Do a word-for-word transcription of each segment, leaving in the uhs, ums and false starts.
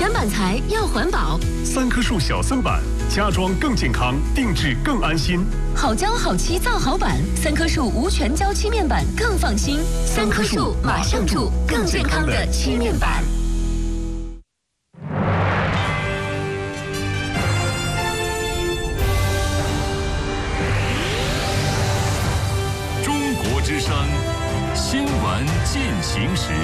选板材要环保， 三棵树小森板，家装更健康，定制更安心。 好胶好漆造好板，三棵树无全胶漆面板更放心。三棵树马上住，更健康的漆面板。 中国之声新闻进行时。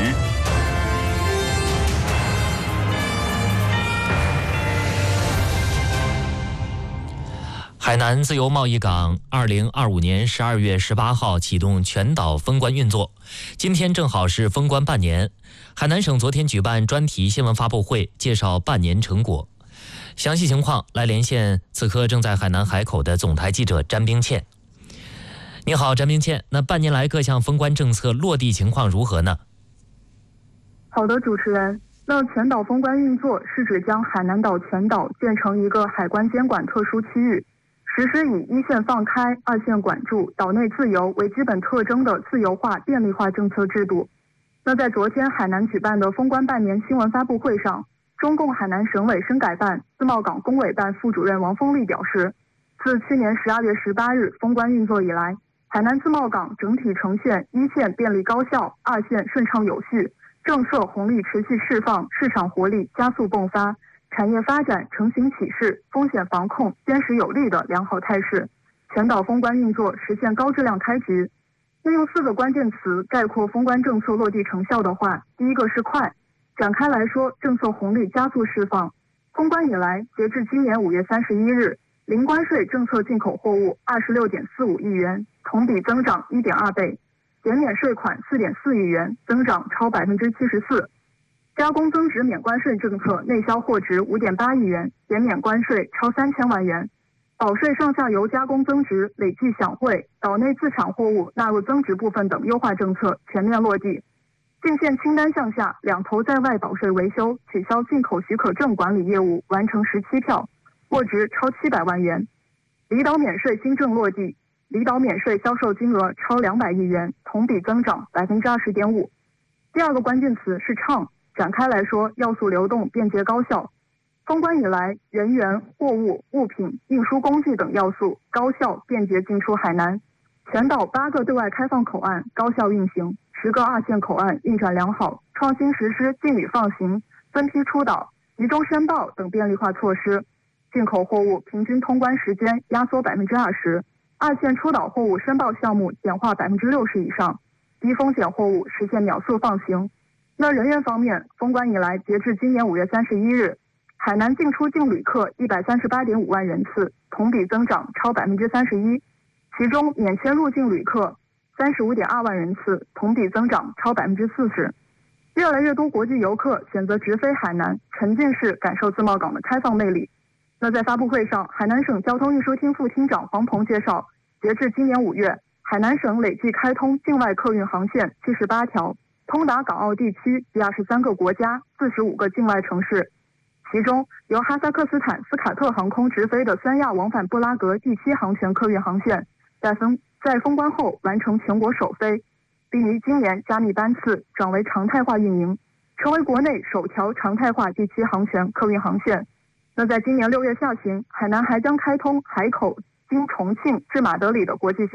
海南自由贸易港二零二五年十二月十八号启动全岛封关运作，今天正好是封关半年。海南省昨天举办专题新闻发布会，介绍半年成果。详细情况来连线此刻正在海南海口的总台记者詹冰倩。你好，詹冰倩，那半年来各项封关政策落地情况如何呢？ 好的，主持人。那全岛封关运作是指将海南岛全岛建成一个海关监管特殊区域，实施以一线放开、二线管住、岛内自由为基本特征的自由化、便利化政策制度。那在昨天海南举办的封关半年新闻发布会上，中共海南省委深改办自贸港工委办副主任王峰利表示，自去年十二月十八日封关运作以来，海南自贸港整体呈现一线便利高效、二线顺畅有序、政策红利持续释放、市场活力加速迸发、产业发展成型起势、风险防控坚实有力的良好态势，全岛封关运作实现高质量开局。那用四个关键词概括封关政策落地成效的话，第一个是快。展开来说，政策红利加速释放。封关以来，截至今年五月三十一日，零关税政策进口货物二十六点四五亿元，同比增长一点二倍。减免税款四点四亿元，增长超百分之七十四。加工增值免关税政策内销货值五点八亿元，减免关税超三千万元。保税上下游加工增值累计享惠、岛内自产货物纳入增值部分等优化政策全面落地。进线清单项下，两头在外保税维修取消进口许可证管理业务完成十七票，货值超七百万元。离岛免税新政落地。离岛免税销售金额超两百亿元，同比增长百分之二十点五。第二个关键词是畅，展开来说，要素流动便捷高效。封关以来，人员、货物、物品、运输工具等要素高效便捷进出海南。全岛八个对外开放口岸高效运行，十个二线口岸运转良好，创新实施禁旅放行、分批出岛、集中申报等便利化措施。进口货物平均通关时间压缩百分之二十。二线出岛货物申报项目简化百分之六十以上，低风险货物实现秒速放行。那人员方面，封关以来，截至今年五月三十一日，海南进出境旅客一百三十八点五万人次，同比增长超百分之三十一。其中免签入境旅客三十五点二万人次，同比增长超百分之四十。越来越多国际游客选择直飞海南，沉浸式感受自贸港的开放魅力。那在发布会上，海南省交通运输厅副厅长黄鹏介绍，截至今年五月，海南省累计开通境外客运航线七十八条，通达港澳地区及二十三个国家、四十五个境外城市。其中，由哈萨克斯坦斯卡特航空直飞的三亚往返布拉格第七航权客运航线，在封在封关后完成全国首飞，并于今年加密班次转为常态化运营，成为国内首条常态化第七航权客运航线。那在今年六月下旬，海南还将开通海口经重庆至马德里的国际线。